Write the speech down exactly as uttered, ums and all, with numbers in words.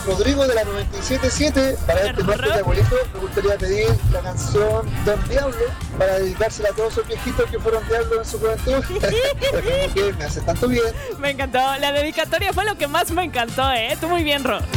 Rodrigo de la noventa y siete punto siete. Para este martes de abuelito me gustaría pedir la canción Don Diablo para dedicársela a todos esos viejitos que fueron diablos en su juventud. Que me hace tanto bien. Me encantó, la dedicatoria fue lo que más me encantó, ¿eh? Tú muy bien, Ro.